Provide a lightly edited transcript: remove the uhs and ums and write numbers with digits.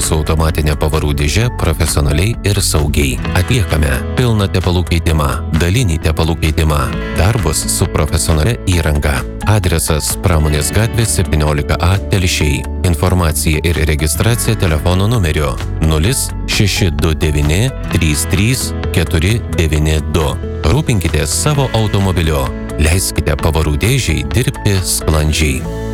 su automatinė pavarų dėže profesionaliai ir saugiai. Atliekame pilną tepalų keitimą, dalinį tepalų keitimą, darbus su profesionalia įranga. Adresas Pramonės gatvė 17A Telšiai. Informacija ir registracija telefono numeriu 0629 33 492. Rūpinkitės savo automobiliu. Leiskite pavarų dėžei dirbti sklandžiai.